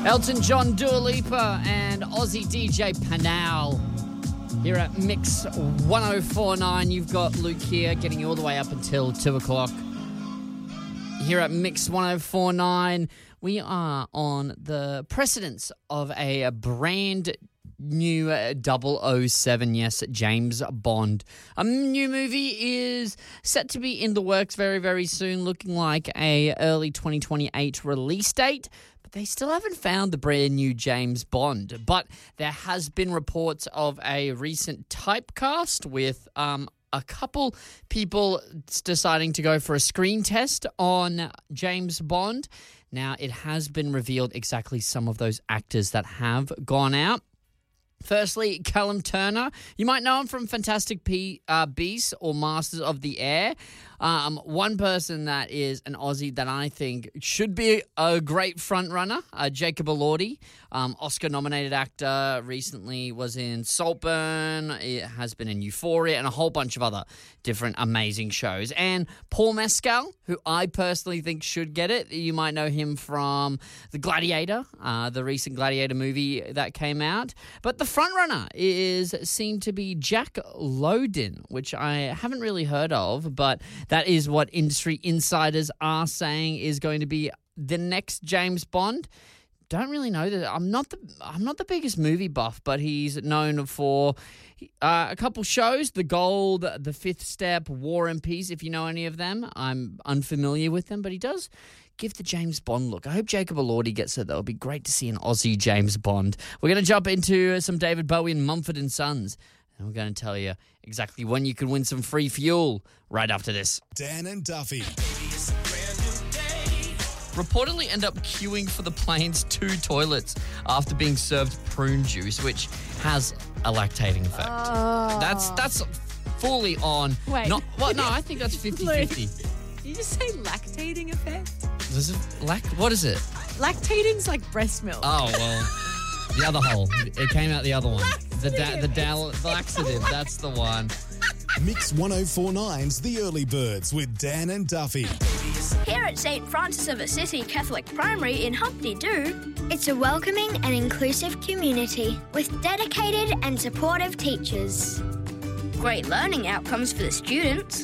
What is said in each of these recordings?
Elton John, Dua Lipa, and Aussie DJ Panal. Here at Mix 1049, you've got Luke here getting you all the way up until 2 o'clock. Here at Mix 1049, we are on the precedence of a brand new 007, yes, James Bond. A new movie is set to be in the works very, very soon, looking like a early 2028 release date. But they still haven't found the brand new James Bond. But there has been reports of a recent typecast with a couple people deciding to go for a screen test on James Bond. Now, it has been revealed exactly some of those actors that have gone out. Firstly, Callum Turner. You might know him from Fantastic Beasts or Masters of the Air. One person that is an Aussie that I think should be a great front runner, Jacob Elordi, Oscar-nominated actor, recently was in Saltburn, it has been in Euphoria, and a whole bunch of other different amazing shows. And Paul Mescal, who I personally think should get it. You might know him from The Gladiator, the recent Gladiator movie that came out. But the front runner seemed to be Jack Lowden, which I haven't really heard of, but that is what industry insiders are saying is going to be the next James Bond. Don't really know that. I'm not the biggest movie buff, but he's known for a couple shows: The Gold, The Fifth Step, War and Peace. If you know any of them, I'm unfamiliar with them, but he does give the James Bond look. I hope Jacob Elordi gets it, though. It'll be great to see an Aussie James Bond. We're going to jump into some David Bowie and Mumford & Sons. And we're going to tell you exactly when you can win some free fuel right after this. Dan and Duffy. Reportedly end up queuing for the plane's 2 toilets after being served prune juice, which has a lactating effect. Oh. That's fully on. Wait. No, I think that's 50-50. Did you just say lactating effect? Does it what is it? Lactating's like breast milk. Oh, well, the other hole. It came out the other one. The laxative, that's the one. Mix 1049's The Early Birds with Dan and Duffy. Here at St. Francis of Assisi Catholic Primary in Humpty Doo, it's a welcoming and inclusive community with dedicated and supportive teachers. great learning outcomes for the students,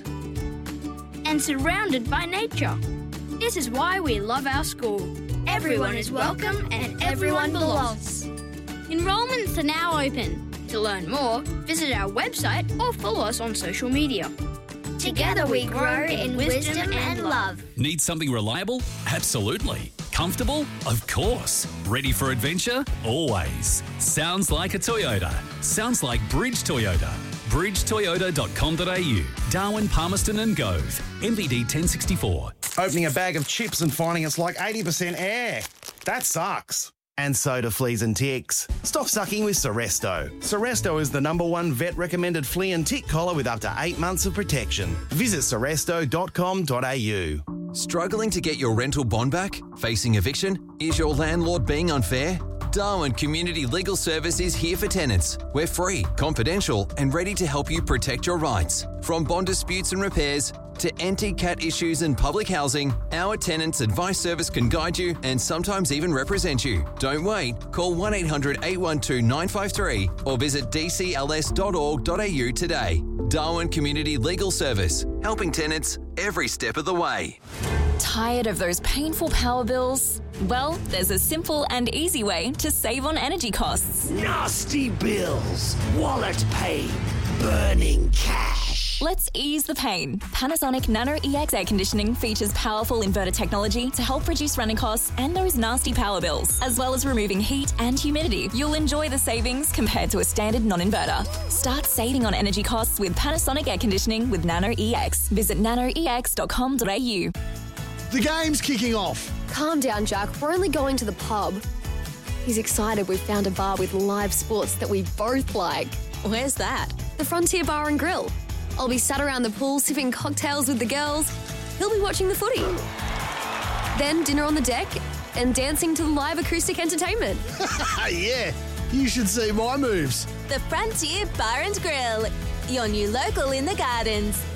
and surrounded by nature. This is why we love our school. Everyone is welcome and everyone belongs. Enrollments are now open. To learn more, visit our website or follow us on social media. Together we grow in wisdom and love. Need something reliable? Absolutely. Comfortable? Of course. Ready for adventure? Always. Sounds like a Toyota. Sounds like Bridge Toyota. bridgetoyota.com.au. Darwin, Palmerston and Gove. MVD 1064. Opening a bag of chips and finding it's like 80% air. That sucks. And so do fleas and ticks. Stop sucking with Seresto. Seresto is the #1 vet-recommended flea and tick collar with up to 8 months of protection. Visit seresto.com.au. Struggling to get your rental bond back? Facing eviction? Is your landlord being unfair? Darwin Community Legal Service is here for tenants. We're free, confidential, and ready to help you protect your rights. From bond disputes and repairs to anti-cat issues and public housing, our tenants' advice service can guide you and sometimes even represent you. Don't wait. Call 1-800-812-953 or visit dcls.org.au today. Darwin Community Legal Service, helping tenants every step of the way. Tired of those painful power bills? Well, there's a simple and easy way to save on energy costs. Nasty bills, wallet pain, burning cash. Let's ease the pain. Panasonic Nano EX air conditioning features powerful inverter technology to help reduce running costs and those nasty power bills, as well as removing heat and humidity. You'll enjoy the savings compared to a standard non-inverter. Start saving on energy costs with Panasonic air conditioning with Nano EX. Visit nanoex.com.au. The game's kicking off. Calm down, Jack. We're only going to the pub. He's excited we've found a bar with live sports that we both like. Where's that? The Frontier Bar and Grill. I'll be sat around the pool sipping cocktails with the girls. He'll be watching the footy. Then dinner on the deck and dancing to live acoustic entertainment. Yeah, you should see my moves. The Frontier Bar and Grill, your new local in the Gardens.